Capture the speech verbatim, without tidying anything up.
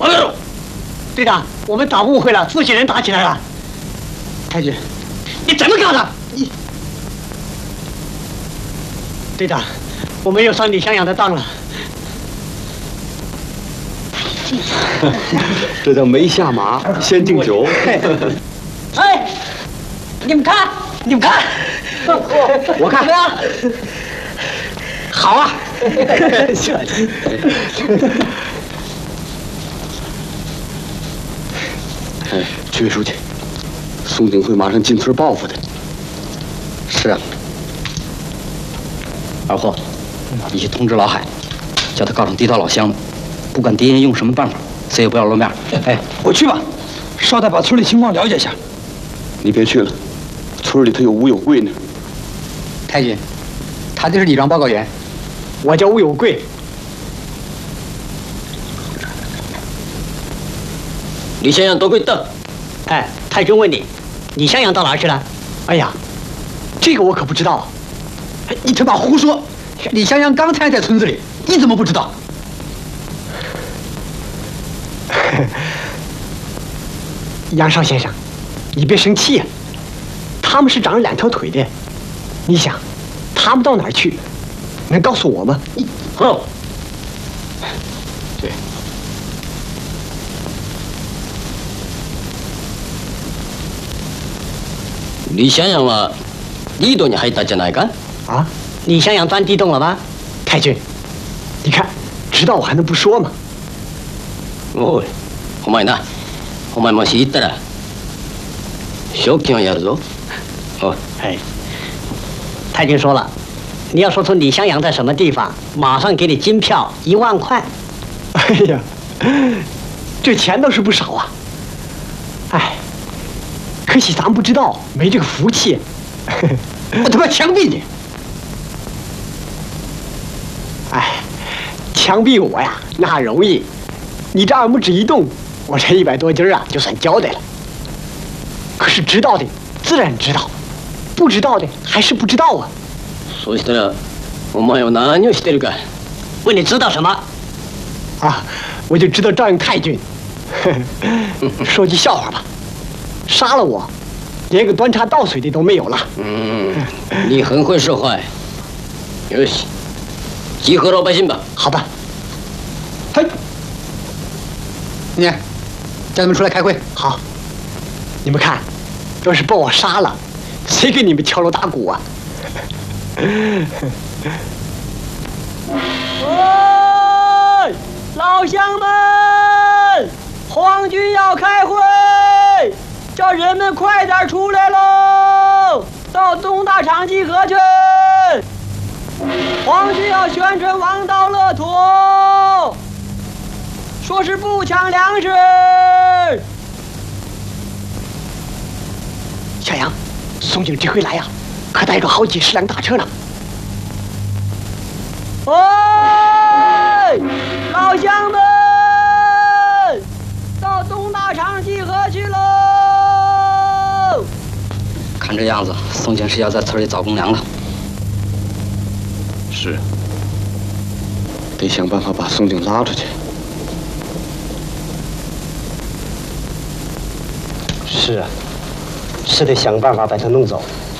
哎呦，队长，我们打误会了，自己人打起来了。太君，你怎么搞的？你，队长，我没有上李向阳的当了。 这叫没下马先敬酒。 哎，你们看，你们看， 我看怎么样？好啊！ 哎，曲书记，宋景会马上进村报复的。 是啊。二货，你去通知老海，叫他告诉地道老乡们，不管敌人用什么办法，谁也不要露面。 哎，我去吧，捎带把村里情况了解一下。 你别去了，村里头有吴有贵呢。 太君，他就是李庄报告员。 我叫吴有贵。 李向阳多贵到？ 哎，太君问你，李向阳到哪去了？哎呀，这个我可不知道。 你他妈胡说！李向阳刚才在村子里，你怎么不知道？ 杨少先生，你别生气呀、啊。他们是长了两条腿的，你想，他们到哪儿去？能告诉我吗？你哦， 对。 李向阳はリードに入ったじゃないか？ 啊，李向阳钻地洞了吗？太君，你看，知道我还能不说吗？ おい、お前な、お前もし行ったら、賞金をやるぞ。哦， 哎，太君说了，你要说出李向阳在什么地方，马上给你金票一万块。哎呀，这钱倒是不少啊。哎，可惜咱不知道，没这个福气。 我他妈枪毙你！ 哎，枪毙我呀，那容易。你这二拇指一动，我这一百多斤啊，就算交代了。可是知道的自然知道，不知道的还是不知道啊。 そうしたら、お前は何をしてるか？ 问你知道什么？啊，我就知道照应太君。说句笑话吧，杀了我，连个端茶倒水的都没有了。 嗯，你很会说话。よし，集合老百姓吧。 好吧。 嘿，你叫他们出来开会。 好。你们看，要是把我杀了，谁给你们敲锣打鼓啊？喂，老乡们，皇军要开会，叫人们快点出来喽，到东大场集合去。皇军要宣传王道乐土，说是不抢粮食。小杨，宋警这回来呀、啊，可带着好几十辆大车呢。喂，老乡们，到东大场集合去喽！ 看这样子，宋警是要在村里找公粮了。 是，得想办法把宋警拉出去。 是啊，是得想办法把他弄走。